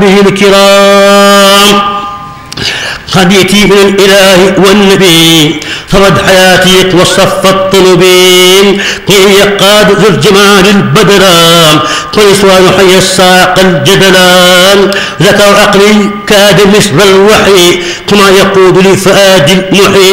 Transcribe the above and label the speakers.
Speaker 1: وصحبه الكرام. هديتي من الإله والنبي فرد حياتي وصف الطلبين قيل يقاد ذو الجمال البدران قيسوان حي الساق الجدلان ذكر عقلي كاد مثل الوحي كما يقود لفؤاد المحيط